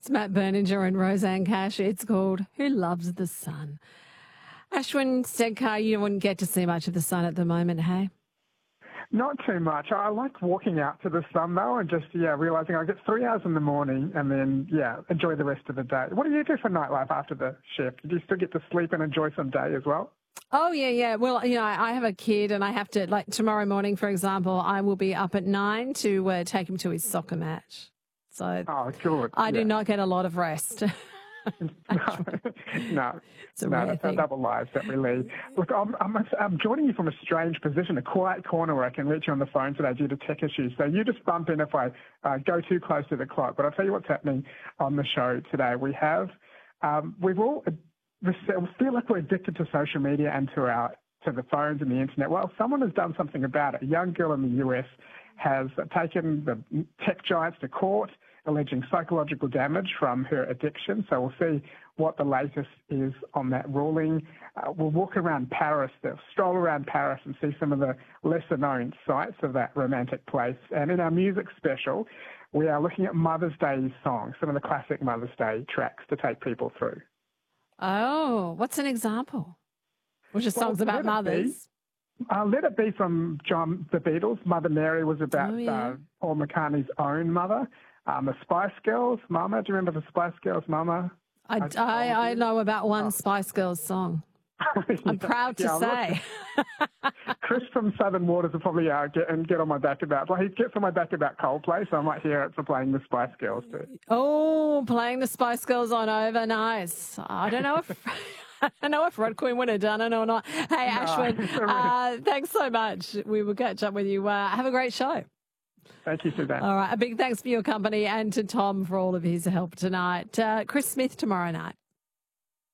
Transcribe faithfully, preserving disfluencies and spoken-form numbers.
It's Matt Berninger and Roseanne Cash. It's called Who Loves the Sun. Ashwin Sedkar, you wouldn't get to see much of the sun at the moment, hey? Not too much. I like walking out to the sun, though, and just, yeah, realising I get three hours in the morning and then, yeah, enjoy the rest of the day. What do you do for nightlife after the shift? Do you still get to sleep and enjoy some day as well? Oh, yeah, yeah. Well, you know, I have a kid and I have to, like tomorrow morning, for example, I will be up at nine to uh, take him to his soccer match. So oh, good. I yeah. do not get a lot of rest. no, no, it's a no rare that's thing. our double lives that we lead. Look, I'm, I'm, I'm joining you from a strange position, a quiet corner where I can reach you on the phone today due to tech issues. So you just bump in if I uh, go too close to the clock. But I'll tell you what's happening on the show today. We have, um, we've all we feel like we're addicted to social media and to our to the phones and the internet. Well, someone has done something about it. A young girl in the U S has taken the tech giants to court, alleging psychological damage from her addiction. So we'll see what the latest is on that ruling. Uh, we'll walk around Paris, they'll stroll around Paris and see some of the lesser-known sites of that romantic place. And in our music special, we are looking at Mother's Day songs, some of the classic Mother's Day tracks to take people through. Oh, what's an example? Which is songs well, about mothers? Uh, Let It Be from John the Beatles. Mother Mary was about oh, yeah. uh, Paul McCartney's own mother. Um, the Spice Girls, Mama. Do you remember the Spice Girls, Mama? I, I, I, I know about one oh. Spice Girls song. I'm proud to yeah, say. Chris from Southern Waters will probably uh, get and get on my back about. Well, he gets on my back about Coldplay, so I might hear it for playing the Spice Girls too. Oh, playing the Spice Girls on over, nice. I don't know if I don't know if Rod Queen would have done it or not. Hey, no, Ashwin, uh, thanks so much. We will catch up with you. Uh, have a great show. Thank you, Suzanne. All right, a big thanks for your company and to Tom for all of his help tonight. Uh, Chris Smith tomorrow night.